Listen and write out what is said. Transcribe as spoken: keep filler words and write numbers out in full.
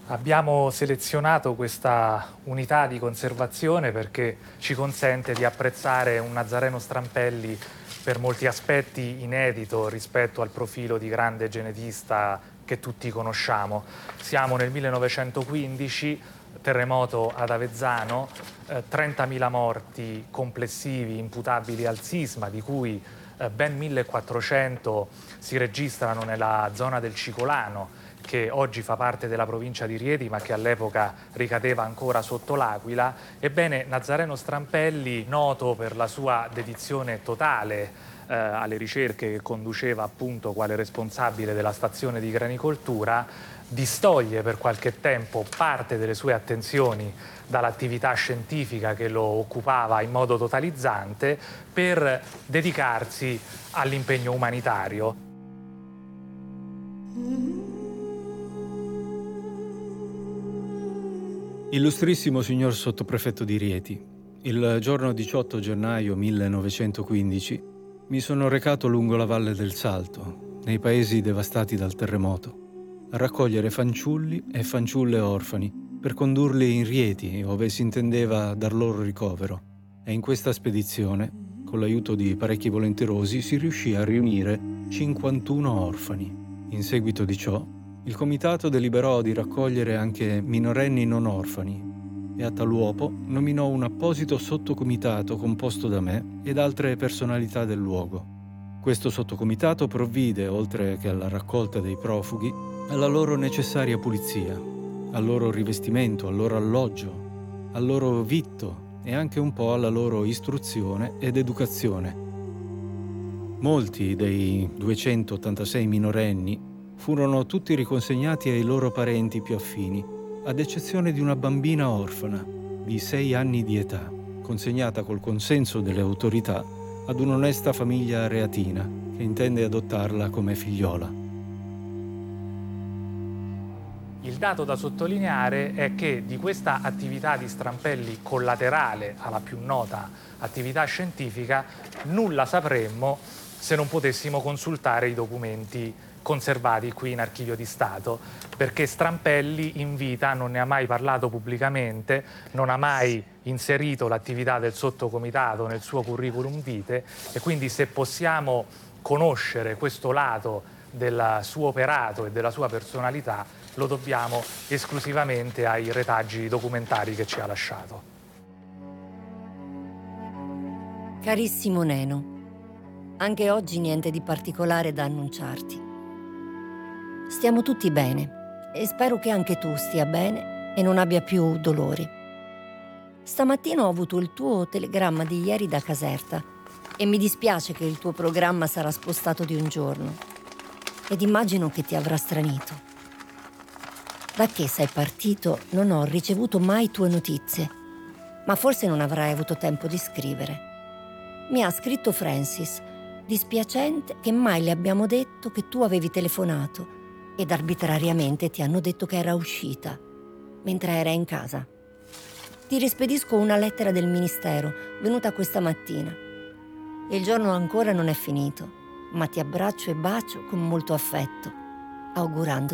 Abbiamo selezionato questa unità di conservazione perché ci consente di apprezzare un Nazareno Strampelli per molti aspetti inedito rispetto al profilo di grande genetista che tutti conosciamo. Siamo nel millenovecentoquindici, terremoto ad Avezzano, eh, trentamila morti complessivi imputabili al sisma, di cui eh, ben millequattrocento si registrano nella zona del Cicolano, che oggi fa parte della provincia di Rieti ma che all'epoca ricadeva ancora sotto l'Aquila. Ebbene, Nazareno Strampelli, noto per la sua dedizione totale eh, alle ricerche che conduceva appunto quale responsabile della stazione di granicoltura, distoglie per qualche tempo parte delle sue attenzioni dall'attività scientifica che lo occupava in modo totalizzante per dedicarsi all'impegno umanitario. Illustrissimo signor Sottoprefetto di Rieti, il giorno diciotto gennaio millenovecentoquindici mi sono recato lungo la Valle del Salto, nei paesi devastati dal terremoto, a raccogliere fanciulli e fanciulle orfani per condurli in Rieti, ove si intendeva dar loro ricovero. E in questa spedizione, con l'aiuto di parecchi volenterosi, si riuscì a riunire cinquantuno orfani. In seguito di ciò, il comitato deliberò di raccogliere anche minorenni non orfani e a tal uopo nominò un apposito sottocomitato composto da me ed altre personalità del luogo. Questo sottocomitato provvide, oltre che alla raccolta dei profughi, alla loro necessaria pulizia, al loro rivestimento, al loro alloggio, al loro vitto e anche un po' alla loro istruzione ed educazione. Molti dei duecentottantasei minorenni furono tutti riconsegnati ai loro parenti più affini, ad eccezione di una bambina orfana di sei anni di età, consegnata col consenso delle autorità ad un'onesta famiglia reatina che intende adottarla come figliola. Il dato da sottolineare è che di questa attività di Strampelli collaterale alla più nota attività scientifica nulla sapremmo se non potessimo consultare i documenti conservati qui in Archivio di Stato, perché Strampelli in vita non ne ha mai parlato pubblicamente, non ha mai inserito l'attività del sottocomitato nel suo curriculum vitae e quindi se possiamo conoscere questo lato del suo operato e della sua personalità lo dobbiamo esclusivamente ai retaggi documentari che ci ha lasciato. Carissimo Neno, anche oggi niente di particolare da annunciarti. Stiamo tutti bene e spero che anche tu stia bene e non abbia più dolori. Stamattina ho avuto il tuo telegramma di ieri da Caserta e mi dispiace che il tuo programma sarà spostato di un giorno ed immagino che ti avrà stranito. Da che sei partito non ho ricevuto mai tue notizie, ma forse non avrai avuto tempo di scrivere. Mi ha scritto Francis, dispiacente che mai le abbiamo detto che tu avevi telefonato ed arbitrariamente ti hanno detto che era uscita, mentre era in casa. Ti rispedisco una lettera del ministero, venuta questa mattina. Il giorno ancora non è finito, ma ti abbraccio e bacio con molto affetto, augurando